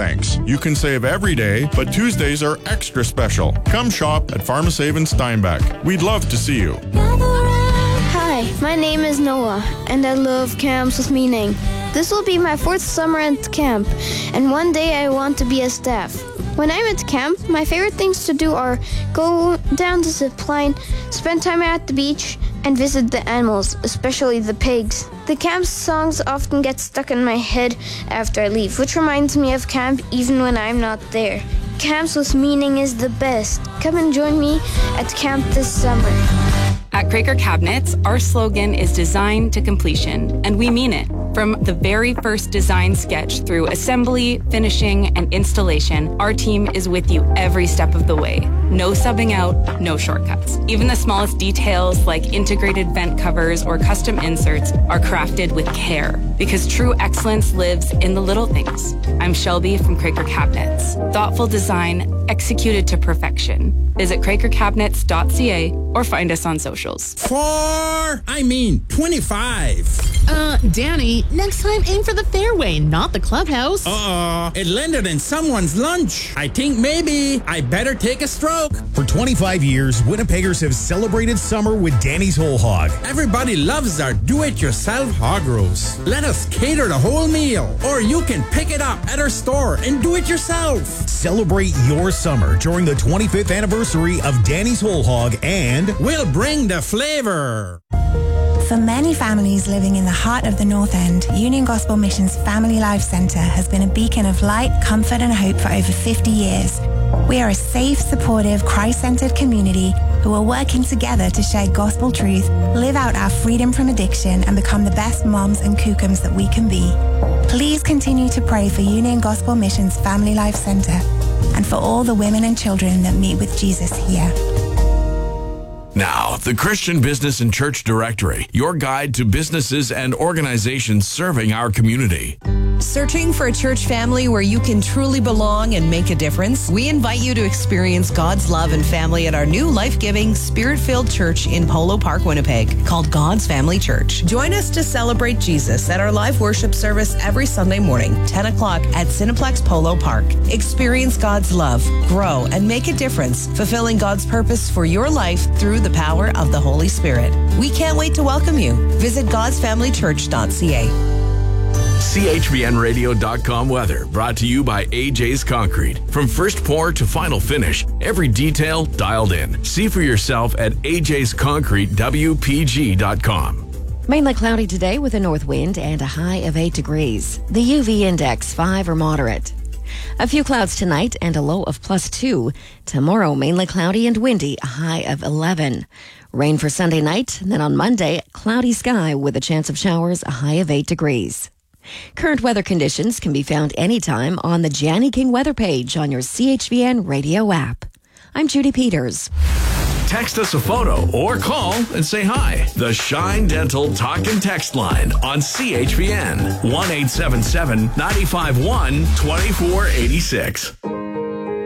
thanks. You can save every day, but Tuesdays are extra special. Come shop at Pharmasave in Steinbach. We'd love to see you. Hi, my name is Noah, and I love camps with meaning. This will be my 4th summer at camp, and one day I want to be a staff. When I'm at camp, my favorite things to do are go down the zip line, spend time at the beach, and visit the animals, especially the pigs. The camp songs often get stuck in my head after I leave, which reminds me of camp even when I'm not there. Camps with meaning is the best. Come and join me at camp this summer. At Craker Cabinets, our slogan is design to completion, and we mean it. From the very first design sketch through assembly, finishing, and installation, our team is with you every step of the way. No subbing out, no shortcuts. Even the smallest details like integrated vent covers or custom inserts are crafted with care, because true excellence lives in the little things. I'm Shelby from Craker Cabinets. Thoughtful design executed to perfection. Visit crakercabinets.ca or find us on socials. 25. Danny, next time aim for the fairway, not the clubhouse. It landed in someone's lunch. I think maybe I better take a stroke. For 25 years, Winnipeggers have celebrated summer with Danny's Whole Hog. Everybody loves our do-it-yourself hog roast. Let us cater the whole meal, or you can pick it up at our store and do it yourself. Celebrate your summer during the 25th anniversary of Danny's Whole Hog, and we'll bring the flavor. For many families living in the heart of the North End, Union Gospel Mission's Family Life Centre has been a beacon of light, comfort and hope for over 50 years. We are a safe, supportive, Christ-centered community who are working together to share gospel truth, live out our freedom from addiction and become the best moms and kookums that we can be. Please continue to pray for Union Gospel Mission's Family Life Centre and for all the women and children that meet with Jesus here. Now, the Christian Business and Church Directory, your guide to businesses and organizations serving our community. Searching for a church family where you can truly belong and make a difference? We invite you to experience God's love and family at our new life-giving, spirit-filled church in Polo Park, Winnipeg, called God's Family Church. Join us to celebrate Jesus at our live worship service every Sunday morning, 10 o'clock at Cineplex Polo Park. Experience God's love, grow, and make a difference, fulfilling God's purpose for your life through the power of the Holy Spirit. We can't wait to welcome you. Visit godsfamilychurch.ca. CHVNradio.com weather brought to you by AJ's Concrete. From first pour to final finish, every detail dialed in. See for yourself at AJ'sConcreteWPG.com. Mainly cloudy today with a north wind and a high of 8 degrees. The UV index 5 or moderate. A few clouds tonight and a low of +2. Tomorrow, mainly cloudy and windy, a high of 11. Rain for Sunday night, and then on Monday, cloudy sky with a chance of showers, a high of 8 degrees. Current weather conditions can be found anytime on the Janny King weather page on your CHVN radio app. I'm Judy Peters. Text us a photo or call and say hi. The Shine Dental Talk and Text line on CHVN 1-877-951-2486.